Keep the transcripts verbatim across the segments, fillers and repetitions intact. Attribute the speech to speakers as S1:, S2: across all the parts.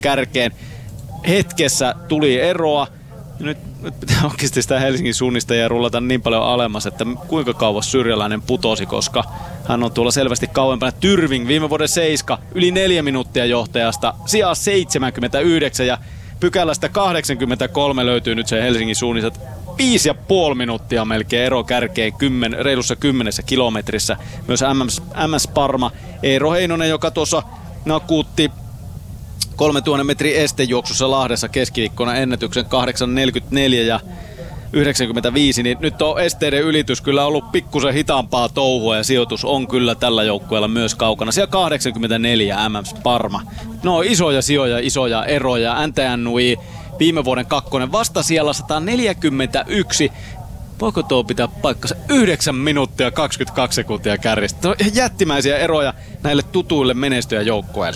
S1: kärkeen. Hetkessä tuli eroa. Nyt, nyt pitää oikeasti sitä Helsingin suunnistajia rullata niin paljon alemmas, että kuinka kauas syrjäläinen putosi, koska hän on tuolla selvästi kauempana. Tyrving viime vuoden seiska, yli neljä minuuttia johtajasta, sijaa seitsemänkymmentäyhdeksän ja pykälästä kahdeksankymmentäkolme löytyy nyt se Helsingin suunnistat. Viisi ja puoli minuuttia melkein ero kärkeen kymmen, reilussa kymmenessä kilometrissä. Myös M S Parma, Eero Heinonen, joka tuossa nakuutti kolmetuhatta metrin estejuoksussa Lahdessa keskiviikkona ennätyksen kahdeksan neljäkymmentäneljä ja yhdeksänkymmentäviisi, niin nyt on esteiden ylitys kyllä ollut pikkusen hitaampaa touhua ja sijoitus on kyllä tällä joukkueella myös kaukana. Siellä kahdeksankymmentäneljä M S Parma. No isoja sijoja, isoja eroja. N T N U I viime vuoden kakkonen vasta siellä sata neljäkymmentäyksi. Voiko tuo pitää paikkansa? yhdeksän minuuttia kaksikymmentäkaksi sekuntia kärjestä. No, jättimäisiä eroja näille tutuille menestyjäjoukkueille.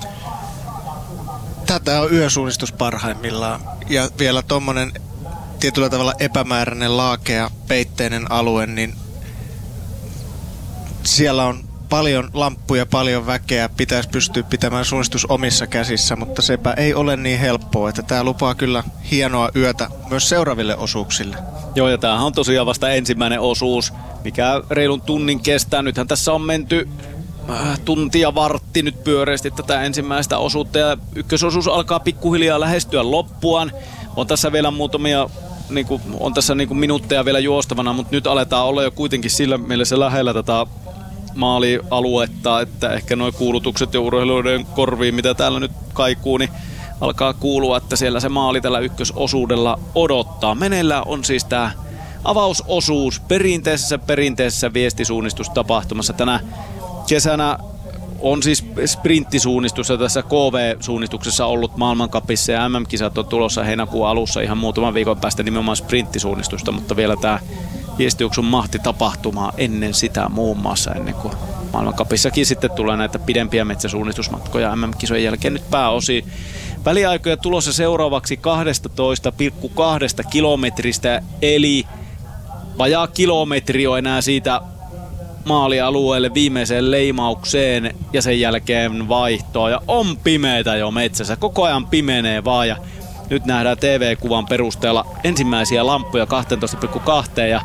S2: Tätä on yösuunnistus parhaimmillaan. Ja vielä tommonen tietyllä tavalla epämääräinen, laakea, peitteinen alue, niin siellä on paljon lamppuja, paljon väkeä, pitäisi pystyä pitämään suunnistus omissa käsissä, mutta sepä ei ole niin helppoa, että tämä lupaa kyllä hienoa yötä myös seuraaville osuuksille.
S1: Joo, ja tämähän on tosiaan vasta ensimmäinen osuus, mikä reilun tunnin kestää. Nythän tässä on menty äh, tuntia vartti nyt pyöreästi tätä ensimmäistä osuutta, ja ykkösosuus alkaa pikkuhiljaa lähestyä loppuaan. On tässä vielä muutamia, niin kuin, on tässä niin kuin minuutteja vielä juostavana, mutta nyt aletaan olla jo kuitenkin sillä mielessä lähellä tätä maalialuetta, että ehkä nuo kuulutukset ja urheilijoiden korviin, mitä täällä nyt kaikuu, niin alkaa kuulua, että siellä se maali tällä ykkösosuudella odottaa. Meneillään on siis tämä avausosuus perinteisessä perinteisessä viestisuunnistustapahtumassa. Tänä kesänä on siis sprinttisuunnistus ja tässä K V-suunnistuksessa ollut maailmancupissa ja M M-kisat on tulossa heinäkuun alussa ihan muutaman viikon päästä nimenomaan sprinttisuunnistusta, mutta vielä tämä viestijuoksun mahti tapahtumaa ennen sitä muun muassa, ennen kuin maailmancupissakin sitten tulee näitä pidempiä metsäsuunnistusmatkoja M M-kisojen jälkeen nyt pääosin. Väliaikoja tulossa seuraavaksi kaksitoista pilkku kaksi kilometristä, eli vajaa kilometri on enää siitä maalialueelle viimeiseen leimaukseen ja sen jälkeen vaihtoa. Ja on pimeätä jo metsässä, koko ajan pimenee vaan ja nyt nähdään T V-kuvan perusteella ensimmäisiä lamppuja kaksitoista pilkku kaksi ja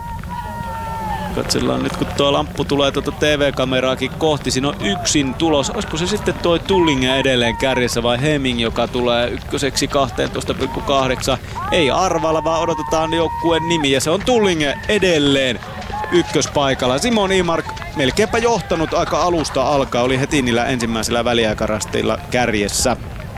S1: katsellaan nyt kun tuo lamppu tulee tuota T V-kameraakin kohti, siinä on yksin tulos. Olisiko se sitten toi Tullinge edelleen kärjessä vai Heming, joka tulee ykköseksi kaksitoista pilkku kahdeksan. Ei arvalla, vaan odotetaan joukkueen nimi ja se on Tullinge edelleen ykköspaikalla. Simon Imark melkeinpä johtanut aika alusta alkaa, oli heti niillä ensimmäisellä väliaikarastilla kärjessä.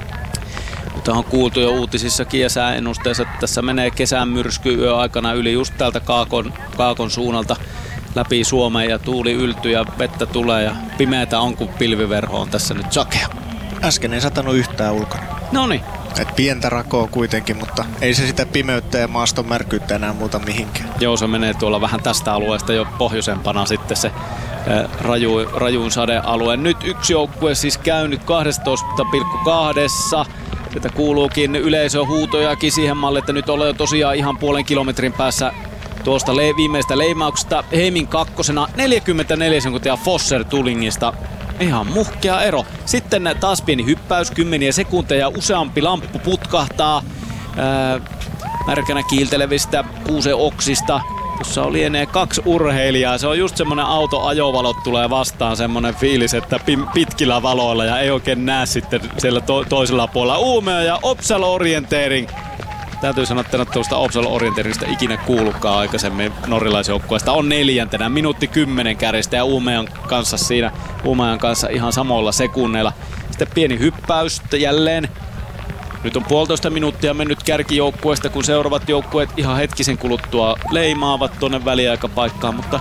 S1: Mutta on kuultu jo uutisissakin ja sääennusteessa, että tässä menee kesän myrsky yö aikana yli just täältä Kaakon, Kaakon suunnalta läpi Suomeen ja tuuli yltyy ja vettä tulee ja pimeätä on, kun pilviverho on tässä nyt sakea.
S2: Äsken ei satanut yhtään ulkona.
S1: Noniin.
S2: Et pientä rakoa kuitenkin, mutta ei se sitä pimeyttä ja maaston märkyyttä enää muuta mihinkään.
S1: Joo, se menee tuolla vähän tästä alueesta jo pohjoisempana sitten se raju, rajuun sadealue. Nyt yksi joukkue siis käynyt kaksitoista pilkku kaksi. Sieltä kuuluukin yleisöhuutojakin siihen malliin, että nyt ollaan jo tosiaan ihan puolen kilometrin päässä tuosta le- viimeistä leimauksesta. Heimin kakkosena neljäkymmentäneljä sekuntia Fosser Tullingista. Ihan muhkea ero. Sitten taas pieni hyppäys, kymmeniä sekunteja, useampi lamppu putkahtaa ää, märkänä kiiltelevistä kuusen oksista. Tuossa oli enää kaksi urheilijaa. Se on just semmonen auto-ajovalot tulee vastaan, semmonen fiilis, että pitkillä valoilla ja ei oikein näe sitten siellä to- toisella puolella. Uumea ja Opsal Orienteering. Täytyy sanoa, että tuosta Opsal Orienteeringista ikinä kuullutkaan aikaisemmin norrilaisjoukkueesta. On neljäntenä, minuutti kymmenen kärjestä ja Uumean kanssa siinä, Uumean kanssa ihan samoilla sekunneilla. Sitten pieni hyppäys jälleen. Nyt on puolitoista minuuttia mennyt kärkijoukkueesta, kun seuraavat joukkueet ihan hetkisen kuluttua leimaavat tuonne väliaikapaikkaan, mutta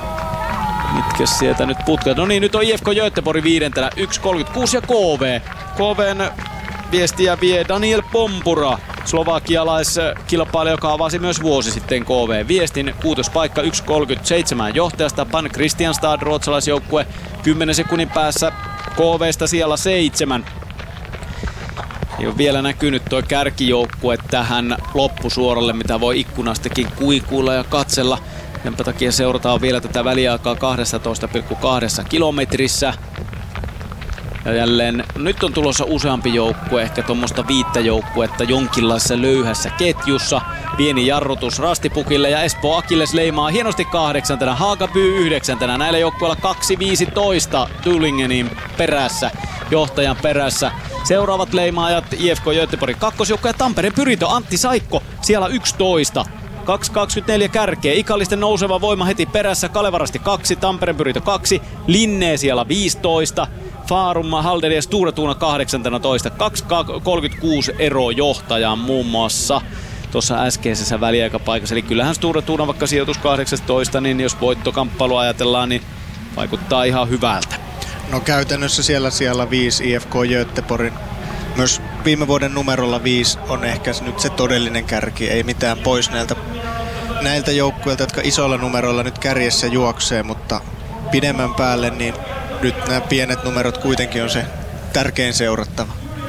S1: mitkä sieltä nyt putkevat? No niin, nyt on I F K Göteborg viidentenä, yksi kolmekymmentäkuusi ja K V. K V:n viestiä vie Daniel Pompura, slovakialaiskilpailija, joka avasi myös vuosi sitten K V-viestin. Kuutospaikka yksi kolmekymmentäseitsemän johtajasta, Pan Kristianstad, ruotsalaisjoukkue, kymmenen sekunnin päässä K V:stä siellä seitsemän. Ei ole vielä näkynyt tuo kärkijoukkue tähän loppusuoralle, mitä voi ikkunastakin kuikuilla ja katsella. Sen takia seurataan vielä tätä väliaikaa kaksitoista pilkku kaksi kilometrissä. Ja jälleen nyt on tulossa useampi joukkue, ehkä tuommoista viittä joukkuetta jonkinlaisessa löyhässä ketjussa. Pieni jarrutus Rastipukille ja Espoo Akilles leimaa hienosti kahdeksantena, Haakaby yhdeksäntenä. Näillä joukkueilla kaksi viisitoista Tullingenin perässä, johtajan perässä. Seuraavat leimaajat I F K Göteborgin kakkosjoukko ja Tampereen Pyrintö Antti Saikko siellä yksitoista. kaksi kaksikymmentäneljä kärkeä, Ikallisten nouseva voima heti perässä, Kalevarasti kaksi, Tampereen Pyrintö kaksi, Linnee siellä viisitoista, Farum, Halder ja Sture Tuuna kahdeksantoista, kaksi kolmekymmentäkuusi ero johtajaan muun muassa tuossa äskeisessä väliaikapaikassa. Eli kyllähän Sture Tuuna vaikka sijoitus kahdeksantoista, niin jos voittokamppailu ajatellaan, niin vaikuttaa ihan hyvältä.
S2: No käytännössä siellä siellä viisi I F K Göteborgin. Myös viime vuoden numerolla viisi on ehkä nyt se todellinen kärki, ei mitään pois näiltä, näiltä joukkueilta, jotka isoilla numeroilla nyt kärjessä juoksee, mutta pidemmän päälle niin nyt nämä pienet numerot kuitenkin on se tärkein seurattava.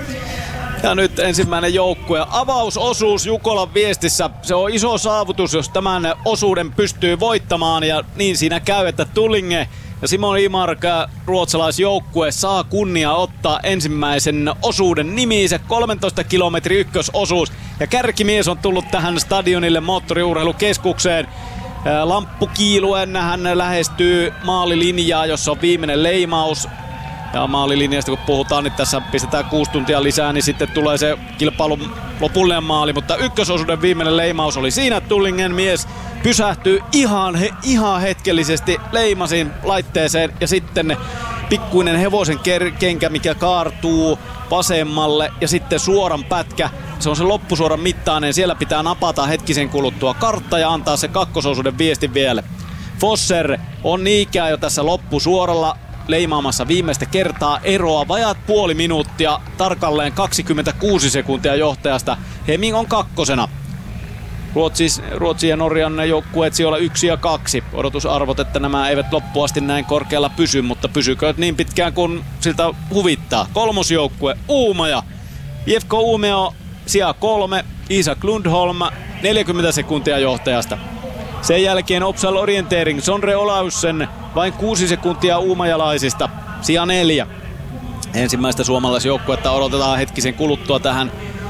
S1: Ja nyt ensimmäinen joukkue, avausosuus Jukolan Viestissä. Se on iso saavutus, jos tämän osuuden pystyy voittamaan, ja niin siinä käy, että Tullinge ja Simon Imark, ruotsalaisjoukkue, saa kunnia ottaa ensimmäisen osuuden nimiinsä, kolmetoista kilometrin ykkösosuus. Ja kärkimies on tullut tähän stadionille moottoriurheilukeskukseen. Lamppu kiiluen hän lähestyy maalilinjaa, jossa on viimeinen leimaus. Ja maalilinjasta kun puhutaan, niin tässä pistetään kuusi tuntia lisää, niin sitten tulee se kilpailun lopullinen maali. Mutta ykkösosuuden viimeinen leimaus oli siinä. Tullingen mies pysähtyy ihan, he, ihan hetkellisesti leimasin laitteeseen ja sitten pikkuinen hevosen kenkä, mikä kaartuu vasemmalle ja sitten suoran pätkä. Se on se loppusuoran mittainen. Siellä pitää napata hetkisen kuluttua kartta ja antaa se kakkososuuden viestin vielä. Fosser on niinkään jo tässä loppusuoralla leimaamassa viimeistä kertaa eroa. Vajaat puoli minuuttia, tarkalleen kaksikymmentäkuusi sekuntia johtajasta. Heming on kakkosena. Ruotsis, Ruotsin ja Norjan joukkueet sijoilla yksi ja kaksi. Odotusarvot, että nämä eivät loppuasti näin korkealla pysy, mutta pysykö niin pitkään kuin siltä huvittaa. Kolmosjoukkue Uumaja. I F K Umeå sija kolme, Isak Lundholm neljäkymmentä sekuntia johtajasta. Sen jälkeen Opsal Orientering, Sondre Olaussen vain kuusi sekuntia uumajalaisista, sija neljä. Ensimmäistä suomalaisjoukkuetta odotetaan hetkisen kuluttua tähän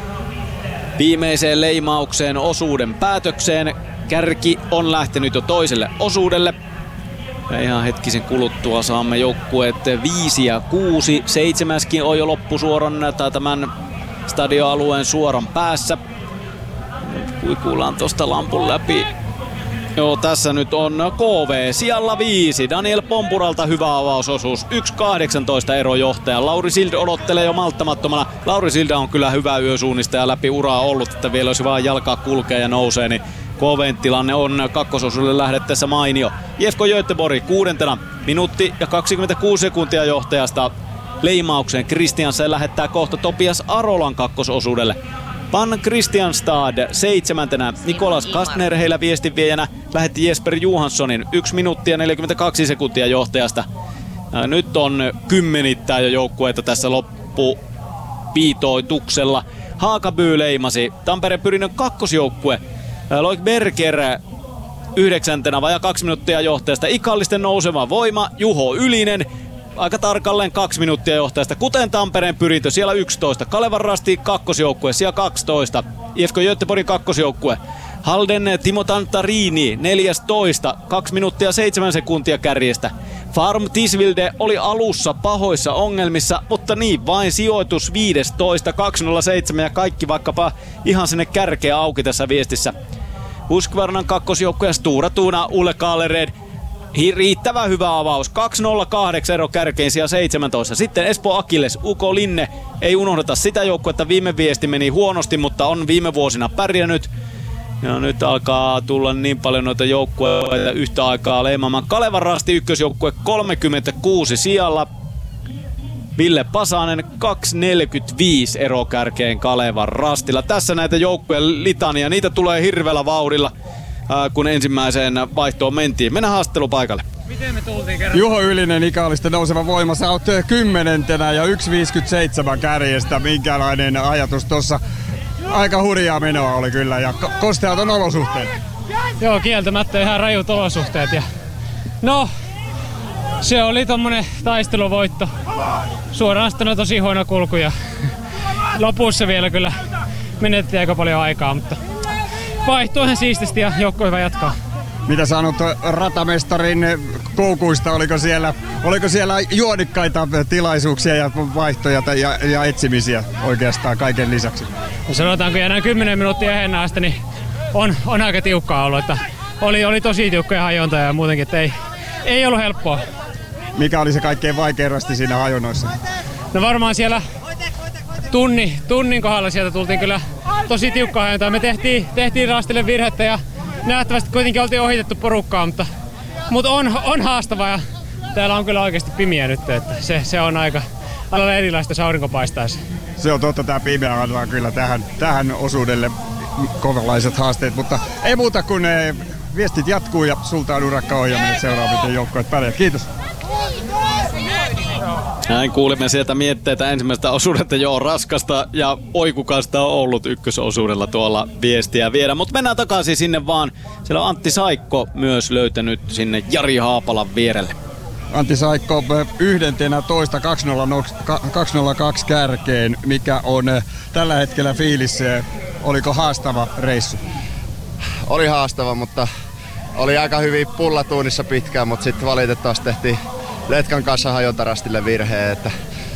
S1: viimeiseen leimaukseen osuuden päätökseen. Kärki on lähtenyt jo toiselle osuudelle. Ja ihan hetkisen kuluttua saamme joukkueet viisi ja kuusi. Seitsemäskin on jo loppusuoran tai tämän stadioalueen suoran päässä. Kuikuillaan tosta lampun läpi. Joo, tässä nyt on K V sijalla viisi. Daniel Pompuralta hyvä avausosuus. yksi kahdeksantoista ero johtaja. Lauri Sild odottelee jo malttamattomana. Lauri Silda on kyllä hyvä yösuunnistaja läpi uraa ollut, että vielä olisi vaan jalkaa kulkee ja nousee, niin K V:n tilanne on kakkososuudelle lähdettäessä mainio. I F K Göteborg kuudentena. Minuutti ja kaksikymmentäkuusi sekuntia johtajasta leimaukseen. Kristiansen lähettää kohta Topias Arolan kakkososuudelle. Van Christianstad seitsemäntenä, Nikolas Kastner heillä viestinviejänä lähetti Jesper Johanssonin yksi minuuttia neljäkymmentäkaksi sekuntia johtajasta. Ja nyt on kymmenittäin jo joukkueita tässä loppupiitoituksella. Haakaby leimasi, Tampereen Pyrinnön kakkosjoukkue. Loik Berger yhdeksäntenä, vajaa kaksi minuuttia johtajasta. Ikallisten nouseva voima, Juho Ylinen. Aika tarkalleen kaksi minuuttia johtajasta, kuten Tampereen Pyrintö siellä yksitoista. Kalevan Rasti kakkosjoukkue siellä kaksitoista. I F K Göteborgin kakkosjoukkue. Halden Timo Tantarini neljätoista, kaksi minuuttia seitsemän sekuntia kärjestä. Farm Tisvilde oli alussa pahoissa ongelmissa, mutta niin vain sijoitus viisitoista, kaksi nolla seitsemän ja kaikki vaikkapa ihan sinne kärkeä auki tässä viestissä. Husqvarnan kakkosjoukkue Stura Tuuna, Ulle Kaalered. Riittävä hyvä avaus. kaksi nolla kahdeksan ero kärkeen sija seitsemäntoista. Sitten Espoo Akilles, U K Linne. Ei unohdeta sitä joukkuetta. Viime viesti meni huonosti, mutta on viime vuosina pärjännyt. Ja nyt alkaa tulla niin paljon noita joukkueita yhtä aikaa leimaamaan. Kalevan Rasti ykkösjoukkue kolmekymmentäkuusi sijalla. Ville Pasanen kaksi neljäkymmentäviisi ero kärkeen Kalevan Rastilla. Tässä näitä joukkueen litania. Niitä tulee hirveällä vauhdilla, kun ensimmäiseen vaihtoon mentiin. Mennään haastattelupaikalle.
S3: Miten me tultiin kerran? Juho Ylinen, Ikallisten nouseva voima. Sä oot kymmenentenä ja yksi viisikymmentäseitsemän kärjestä. Minkälainen ajatus tossa? Aika hurjaa menoa oli kyllä ja kosteat on olosuhteet.
S4: Joo, kieltämättä ihan rajut olosuhteet. Ja no, Se oli tommonen taisteluvoitto. Suoraan tosi huono kulku ja lopussa vielä kyllä menetettiin aika paljon aikaa, mutta vaihtui ihan siististi ja joukko hyvä jatkaa.
S3: Mitä sanot ratamestarin koukuista? Oliko siellä, oliko siellä juonikkaita tilaisuuksia ja vaihtoja ja, ja etsimisiä oikeastaan kaiken lisäksi?
S4: No sanotaanko enää kymmenen minuuttia ennen asti, niin on, on aika tiukkaa ollut. Että oli, oli tosi tiukkoja hajonta ja muutenkin, että ei, ei ollut helppoa.
S3: Mikä oli se kaikkein vaikein rasti siinä hajonnoissa?
S4: No varmaan siellä tunni, tunnin kohdalla sieltä tultiin kyllä tosi tiukkaa hajontaa. Me tehtiin, tehtiin rastille virhettä ja nähtävästi kuitenkin oltiin ohitettu porukkaa, mutta, mutta on, on haastavaa ja täällä on kyllä oikeasti pimiä nyt, että se, se on aika alalla erilaista, jos aurinko paistaisi.
S3: Se on totta, tämä pimeä antaa kyllä tähän, tähän osuudelle kovalaiset haasteet, mutta ei muuta kuin ne viestit jatkuu ja sulta on urakka ohjaaminen seuraavien joukkoet pärjää. Kiitos.
S1: Näin kuulimme sieltä mietteitä ensimmäistä osuudelta, jo raskasta ja oikukasta on ollut ykkösosuudella tuolla viestiä viedä. Mutta mennään takaisin sinne vaan. Siellä on Antti Saikko myös löytänyt sinne Jari Haapalan vierelle.
S3: Antti Saikko yhdentenä toista kaksisataaakaksi kärkeen. Mikä on tällä hetkellä fiilis? Oliko haastava reissu?
S5: Oli haastava, mutta oli aika hyvin pullatuunissa pitkään, mutta sitten valitettavasti tehtiin Letkan kanssa hajontarastille virheen, että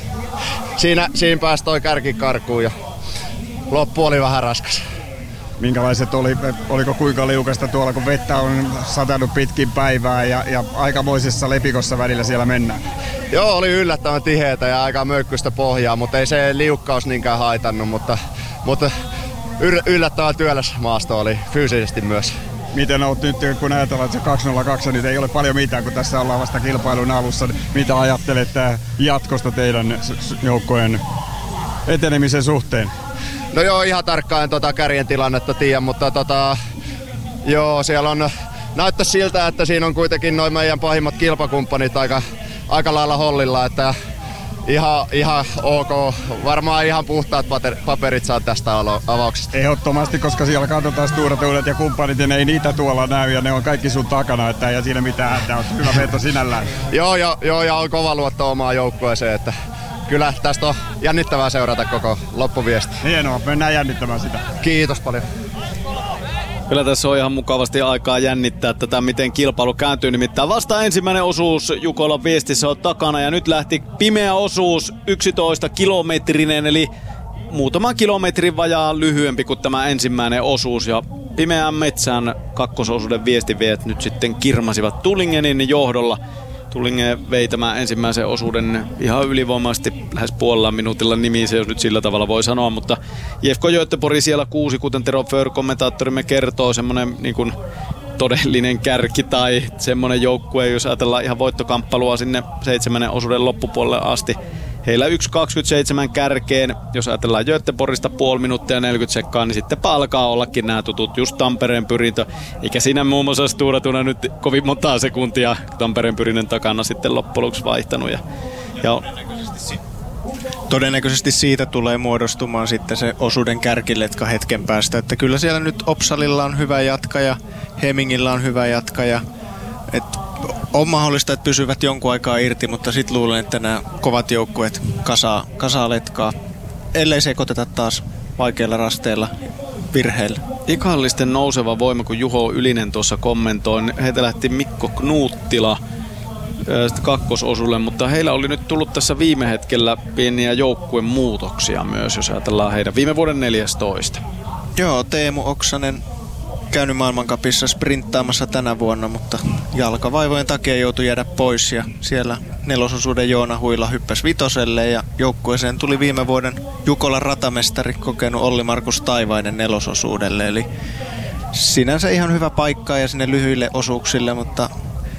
S5: siinä, siinä pääsi toi kärki karkuun ja loppu oli vähän raskas.
S3: Minkälaiset oli, oliko kuinka liukasta tuolla, kun vettä on satanut pitkin päivää ja, ja aikamoisessa lepikossa välillä siellä mennään?
S5: Joo, oli yllättävän tiheätä ja aika möykkystä pohjaa, mutta ei se liukkaus niinkään haitannut, mutta, mutta yllättävän työläs maasto oli fyysisesti myös.
S3: Miten olet nyt, kun ajatellaan, että se kaksisataakaksi nyt ei ole paljon mitään, kun tässä ollaan vasta kilpailun alussa. Mitä ajattelet jatkosta teidän joukkojen etenemisen suhteen?
S5: No joo, ihan tarkkaan en tota kärjen tilannetta tiedä, mutta tota, joo, siellä on, näyttää siltä, että siinä on kuitenkin noin meidän pahimmat kilpakumppanit aika, aika lailla hollilla, että Ihan, ihan ok. Varmaan ihan puhtaat paperit saa tästä avauksesta.
S3: Ehdottomasti, koska siellä katsotaan Sturatuudet ja kumppanit ja ne ei niitä tuolla näy ja ne on kaikki sun takana, että ei siinä mitään hätää. On hyvä veto sinällään.
S5: joo, ja, joo, ja on kova luotto omaan joukkueeseen, että kyllä tästä on jännittävää seurata koko loppuviesti.
S3: Hienoa, mennään jännittämään sitä.
S5: Kiitos paljon.
S1: Kyllä tässä on ihan mukavasti aikaa jännittää tätä, miten kilpailu kääntyy. Nimittäin vasta ensimmäinen osuus Jukolan viestissä on takana ja nyt lähti pimeä osuus, yksitoista kilometrinen, eli muutama kilometrin vajaa lyhyempi kuin tämä ensimmäinen osuus. Ja pimeän metsän kakkososuuden viestiviet nyt sitten kirmasivat Tullingenin johdolla. Tullingen vei tämän ensimmäisen osuuden ihan ylivoimaisesti lähes puolella minuutilla nimissä, jos nyt sillä tavalla voi sanoa, mutta J F K Göteborg siellä kuusi, kuten Tero Föhr kommentaattorimme kertoo, semmoinen niin kuin todellinen kärki tai semmoinen joukkue, jos ajatellaan ihan voittokamppailua sinne seitsemännen osuuden loppupuolelle asti. Heillä yksi kaksikymmentäseitsemän kärkeen, jos ajatellaan Göteborgista puoli minuuttia ja neljäkymmentä sekkaa, niin sitten alkaa ollakin nämä tutut, just Tampereen pyrintö. Eikä siinä muun muassa Sturatuna nyt kovin montaa sekuntia Tampereen pyrinnön takana sitten loppujen lopuksi vaihtanut. Ja, ja
S2: Todennäköisesti siitä tulee muodostumaan sitten se osuuden kärkiletka hetken päästä, että kyllä siellä nyt Opsalilla on hyvä jatkaja, Hemingillä on hyvä jatkaja, että on mahdollista, että pysyvät jonkun aikaa irti, mutta sitten luulen, että nämä kovat joukkueet kasaa, kasaa letkaa, ellei sekoiteta taas vaikeilla rasteilla virheillä.
S1: Ikallisten nouseva voima, kun Juho Ylinen tuossa kommentoi, heitä lähti Mikko Knuuttila kakkososulle, mutta heillä oli nyt tullut tässä viime hetkellä pieniä joukkueen muutoksia myös, jos ajatellaan heidän viime vuoden neljästoista.
S2: Joo, Teemu Oksanen käynyt maailmancupissa sprinttaamassa tänä vuonna, mutta jalkavaivojen takia joutui jäädä pois ja siellä nelososuuden Joona Huila hyppäsi vitoselle ja joukkueeseen tuli viime vuoden Jukolan ratamestari kokenut Olli-Markus Taivainen nelososuudelle, eli sinänsä ihan hyvä paikka ja sinne lyhyille osuuksille, mutta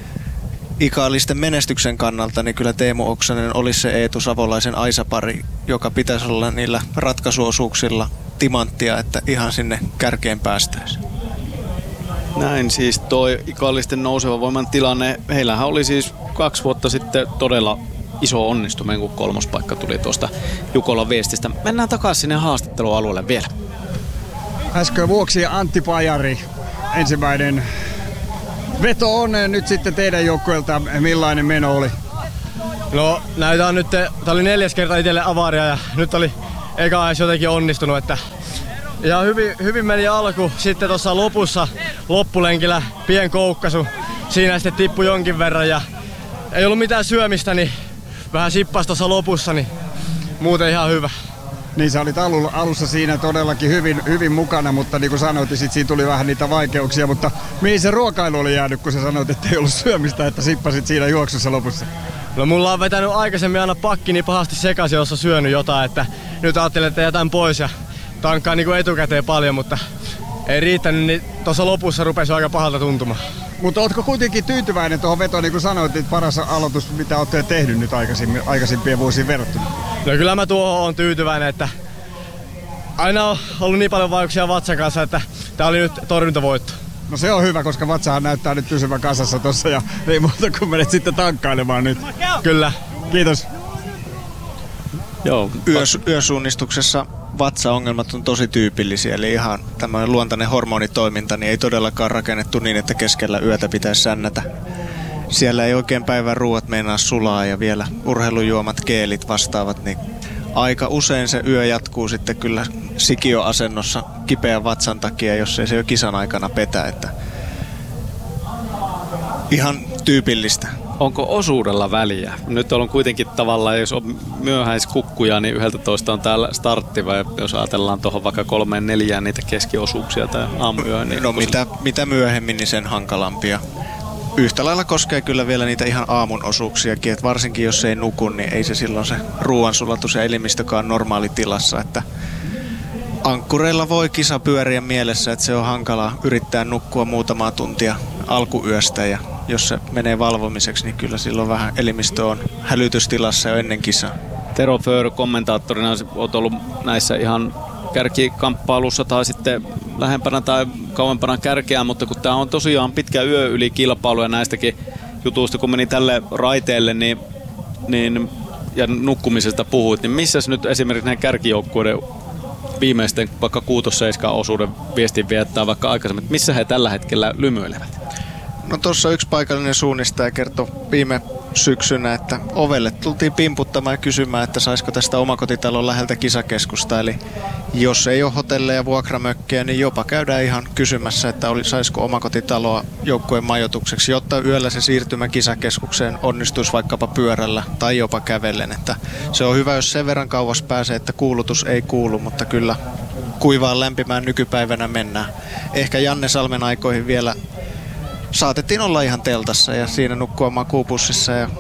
S2: ikaalisten menestyksen kannalta niin kyllä Teemu Oksanen olisi se Eetu Savolaisen Aisa-pari, joka pitäisi olla niillä ratkaisuosuuksilla timanttia, että ihan sinne kärkeen päästäisiin.
S1: Näin siis toi ikallisten nouseva voiman tilanne. Heillähän oli siis kaksi vuotta sitten todella iso onnistuminen, kun kolmospaikka tuli tuosta Jukolan viestistä. Mennään takaisin sinne haastattelualueelle vielä.
S3: Äsken vuoksi Antti Pajari, ensimmäinen Veto onneen nyt sitten teidän joukkueelta. Millainen meno oli?
S6: No näitä on nyt, tää oli neljäs kerta itselle avaaria ja nyt oli eka edes jotenkin onnistunut, että ja hyvin, hyvin meni alku, sitten tuossa lopussa loppulenkillä pien koukkasu, siinä sitten tippui jonkin verran ja ei ollut mitään syömistä, niin vähän sippas tuossa lopussa, niin muuten ihan hyvä.
S3: Niin sä olit alussa siinä todellakin hyvin, hyvin mukana, mutta niin kuin sanoit, sit siinä tuli vähän niitä vaikeuksia, mutta mihin se ruokailu oli jäänyt, kun sä sanoit, että ei ollut syömistä, että sippasit siinä juoksussa lopussa?
S6: No mulla on vetänyt aikaisemmin aina pakki niin pahasti sekaisin, jos on syönyt jotain, että nyt ajattelin, että jätän pois ja tankkaan niin kuin etukäteen paljon, mutta ei riittänyt, niin tuossa lopussa rupesi aika pahalta tuntumaan.
S3: Mutta ootko kuitenkin tyytyväinen tuohon vetoon, niin kuin sanoit, että paras aloitus, mitä olette tehnyt nyt aikaisempien vuosiin verrattuna?
S6: No kyllä mä tuohon on tyytyväinen, että aina on ollut niin paljon vaikeuksia vatsan kanssa, että tää oli nyt torjuntavoitto.
S3: No se on hyvä, koska vatsahan näyttää nyt pysyvän kasassa tossa ja ei muuta kuin menet sitten tankkailemaan nyt.
S6: Kyllä.
S3: Kiitos.
S2: Joo. Yös, yösuunnistuksessa vatsaongelmat on tosi tyypillisiä, eli ihan tämmöinen luontainen hormonitoiminta niin ei todellakaan rakennettu niin, että keskellä yötä pitäisi sännätä. Siellä ei oikein päivän ruuat meinaa sulaa ja vielä urheilujuomat, keelit vastaavat, niin aika usein se yö jatkuu sitten kyllä sikioasennossa kipeän vatsan takia, jos ei se jo kisan aikana petä. Että ihan tyypillistä.
S1: Onko osuudella väliä? Nyt on kuitenkin tavallaan, jos on myöhäiskukkuja, niin yhdeltätoista on täällä startti, vai jos ajatellaan tuohon vaikka kolmeen neljään niitä keskiosuuksia tai aamuyöhön. Niin
S2: no mitä, mitä myöhemmin, niin sen hankalampia. Yhtä lailla koskee kyllä vielä niitä ihan aamun osuuksiakin, että varsinkin jos ei nuku, niin ei se silloin se ruoansulatus ja elimistökaan normaalitilassa, että ankkureilla voi kisa pyöriä mielessä, että se on hankalaa yrittää nukkua muutamaa tuntia alkuyöstä ja jos se menee valvomiseksi, niin kyllä silloin vähän elimistö on hälytystilassa jo ennen kisaa.
S1: Tero Föör kommentaattorina olet ollut näissä ihan kärkikamppailussa tai sitten lähempänä tai kauempana kärkeä, mutta kun tämä on tosiaan pitkä yö yli kilpailu ja näistäkin jutuista, kun meni tälle raiteelle niin, niin, ja nukkumisesta puhuit, niin missäs nyt esimerkiksi näiden kärkijoukkueiden viimeisten vaikka kuutos seiskaan osuuden viestin viettää vaikka aikaisemmin, missä he tällä hetkellä lymyilevät?
S2: No tuossa yksi paikallinen suunnistaja kertoi viime syksynä, että ovelle tultiin pimputtamaan ja kysymään, että saisiko tästä omakotitalon läheltä kisakeskusta. Eli jos ei ole hotelleja, vuokramökkejä, niin jopa käydään ihan kysymässä, että oli, saisiko omakotitaloa joukkueen majoitukseksi, jotta yöllä se siirtymä kisakeskukseen onnistuisi vaikkapa pyörällä tai jopa kävellen. Että se on hyvä, jos sen verran kauas pääsee, että kuulutus ei kuulu, mutta kyllä kuivaan lämpimään nykypäivänä mennään. Ehkä Janne Salmen aikoihin vielä saatettiin olla ihan teltassa ja siinä nukkua makuupussissa ja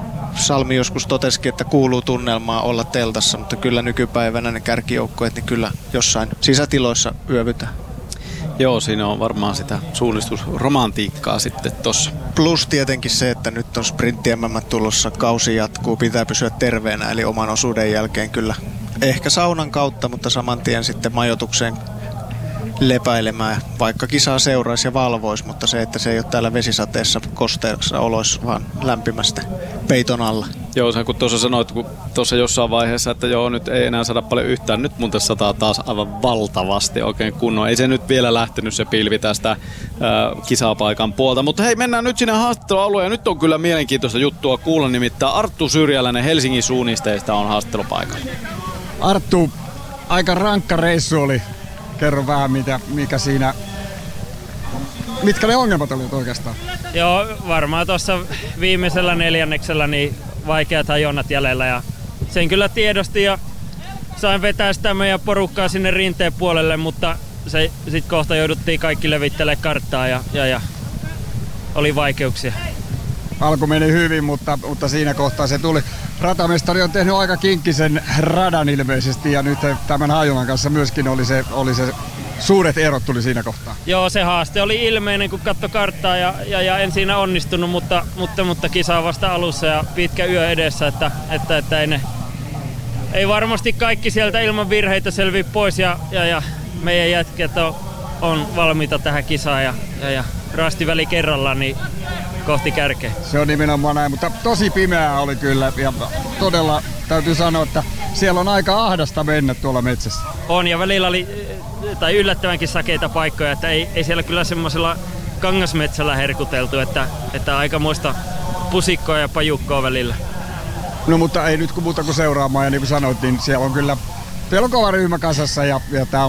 S2: Salmi joskus totesikin, että kuuluu tunnelmaa olla teltassa, mutta kyllä nykypäivänä ne kärkijoukkueet niin kyllä jossain sisätiloissa yövytään.
S1: Joo, siinä on varmaan sitä suunnistusromantiikkaa sitten tossa.
S2: Plus tietenkin se, että nyt on sprintti M M tulossa, kausi jatkuu, pitää pysyä terveenä, eli oman osuuden jälkeen kyllä ehkä saunan kautta, mutta saman tien sitten majoitukseen lepäilemään, vaikka kisaa seuraisi ja valvoisi, mutta se, että se ei ole täällä vesisateessa kosteessa oloissa, vaan lämpimästi peiton alla.
S1: Joo, kun tuossa sanoit, kun tuossa jossain vaiheessa, että joo, nyt ei enää saada paljon yhtään, nyt muuten sataa taas aivan valtavasti oikein kunnon. Ei se nyt vielä lähtenyt se pilvi tästä ää, kisapaikan puolta, mutta hei, mennään nyt sinne haastattelualueen ja nyt on kyllä mielenkiintoista juttua kuulla, nimittäin Arttu Syrjäläinen Helsingin suunnisteista on haastattelupaikalla.
S3: Arttu, aika rankka reissu oli. Kerro vähän, mitä, mikä siinä, mitkä ne ongelmat olivat oikeastaan?
S4: Joo, varmaan tuossa viimeisellä neljänneksellä niin vaikeat hajonnat jäljellä ja sen kyllä tiedosti ja sain vetää sitä meidän porukkaa sinne rinteen puolelle, mutta se sitten kohta jouduttiin kaikki levittelemään karttaa ja, ja, ja oli vaikeuksia.
S3: Alku meni hyvin, mutta, mutta siinä kohtaa se tuli. Ratamestari on tehnyt aika kinkkisen radan ilmeisesti ja nyt tämän hajonnan kanssa myöskin oli se, oli se suuret erot tuli siinä kohtaa.
S4: Joo, se haaste oli ilmeinen, kun katsoi karttaa ja, ja, ja en siinä onnistunut, mutta, mutta, mutta kisa on vasta alussa ja pitkä yö edessä, että, että, että ei, ne, ei varmasti kaikki sieltä ilman virheitä selviä pois ja, ja, ja meidän jätkät on, on valmiita tähän kisaan ja, ja, ja rastiväli kerrallaan niin kohti kärkeä.
S3: Se on nimenomaan näin, mutta tosi pimeää oli kyllä ja todella täytyy sanoa, että siellä on aika ahdasta mennä tuolla metsässä.
S4: On ja välillä oli tai yllättävänkin sakeita paikkoja, että ei, ei siellä kyllä semmoisella
S7: Kangasmetsällä herkuteltu, että, että aikamoista pusikkoa ja pajukkoa välillä.
S3: No mutta ei nyt kun muuta kuin seuraamaan ja niin kuin sanoit, niin siellä on kyllä, siellä on kova ryhmä kasassa ja, ja tää on